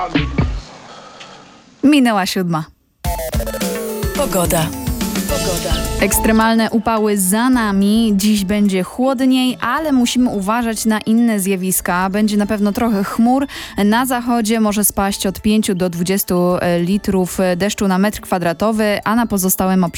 Minęła 7. Pogoda. Ekstremalne upały za nami. Dziś będzie chłodniej, ale musimy uważać na inne zjawiska. Będzie na pewno trochę chmur. Na zachodzie może spaść od 5 do 20 litrów deszczu na metr kwadratowy, a na pozostałym obszarze